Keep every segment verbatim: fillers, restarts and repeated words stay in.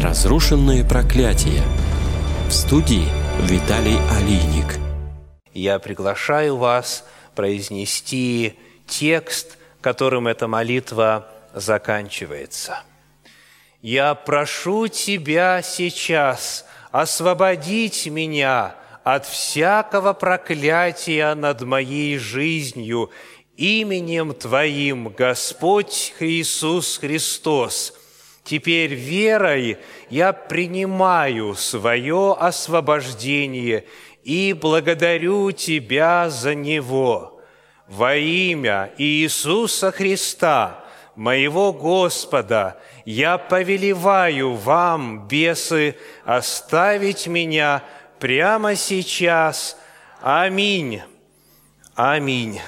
Разрушенные проклятия. В студии Виталий Алийник. Я приглашаю вас произнести текст, которым эта молитва заканчивается. «Я прошу Тебя сейчас освободить меня от всякого проклятия над моей жизнью именем Твоим, Господь Иисус Христос. Теперь верой я принимаю свое освобождение и благодарю Тебя за него. Во имя Иисуса Христа, моего Господа, я повелеваю вам, бесы, оставить меня прямо сейчас. Аминь. Аминь».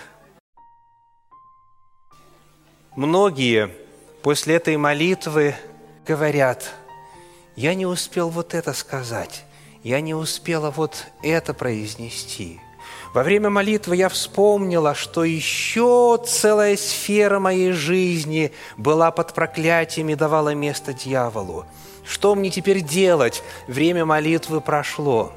Многие после этой молитвы говорят: «Я не успел вот это сказать, я не успела вот это произнести». Во время молитвы я вспомнила, что еще целая сфера моей жизни была под проклятием и давала место дьяволу. Что мне теперь делать? Время молитвы прошло.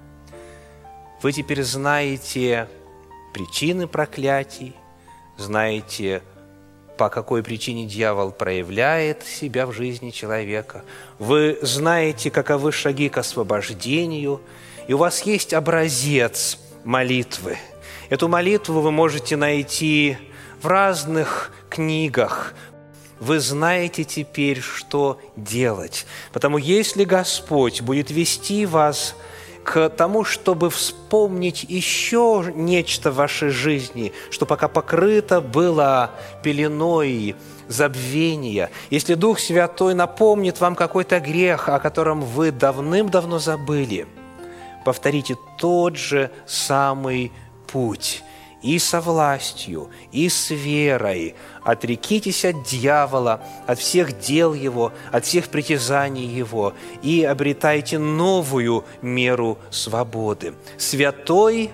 Вы теперь знаете причины проклятий, знаете, по какой причине дьявол проявляет себя в жизни человека. Вы знаете, каковы шаги к освобождению, и у вас есть образец молитвы. Эту молитву вы можете найти в разных книгах. Вы знаете теперь, что делать. Потому если Господь будет вести вас к тому, чтобы вспомнить еще нечто в вашей жизни, что пока покрыто было пеленой забвения, если Дух Святой напомнит вам какой-то грех, о котором вы давным-давно забыли, повторите тот же самый путь и со властью, и с верой. Отрекитесь от дьявола, от всех дел его, от всех притязаний его и обретайте новую меру свободы. Святой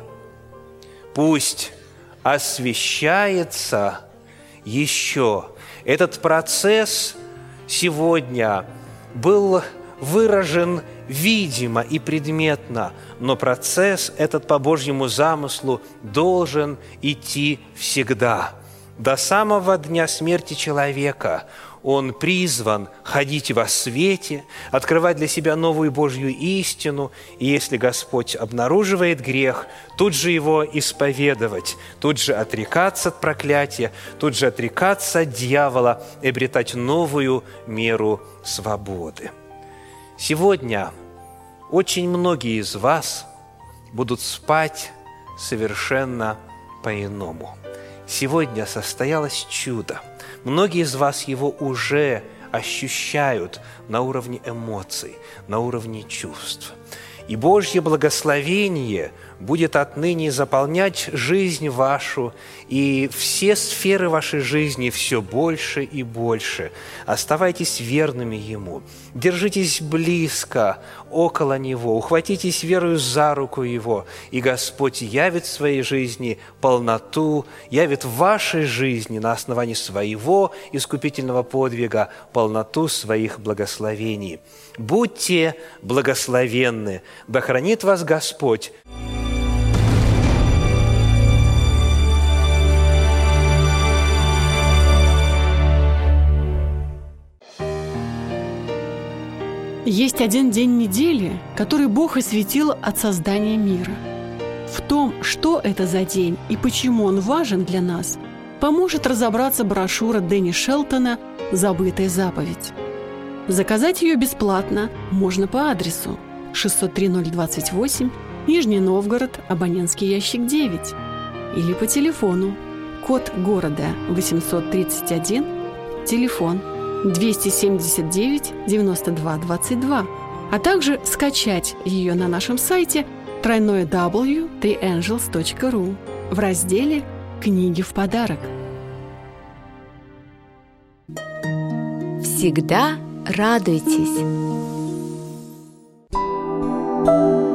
пусть освящается еще. Этот процесс сегодня был выражен видимо и предметно, но процесс этот по Божьему замыслу должен идти всегда. До самого дня смерти человека он призван ходить во свете, открывать для себя новую Божью истину, и если Господь обнаруживает грех, тут же его исповедовать, тут же отрекаться от проклятия, тут же отрекаться от дьявола и обретать новую меру свободы. Сегодня очень многие из вас будут спать совершенно по-иному. Сегодня состоялось чудо. Многие из вас его уже ощущают на уровне эмоций, на уровне чувств. И Божье благословение будет отныне заполнять жизнь вашу, и все сферы вашей жизни все больше и больше. Оставайтесь верными Ему, держитесь близко около Него, ухватитесь верою за руку Его, и Господь явит в своей жизни полноту, явит в вашей жизни на основании своего искупительного подвига полноту своих благословений. Будьте благословенны, да хранит вас Господь. Есть один день недели, который Бог осветил от создания мира. В том, что это за день и почему он важен для нас, поможет разобраться брошюра Дэнни Шелтона «Забытая заповедь». Заказать ее бесплатно можно по адресу шестьсот три ноль двадцать восемь, Нижний Новгород, абонентский ящик девять, или по телефону, код города восемьсот тридцать один, телефон двести семьдесят девять девяносто два двадцать два, а также скачать ее на нашем сайте дабл ю дабл ю дабл ю точка три энджелс точка ру в разделе «Книги в подарок». Всегда радуйтесь.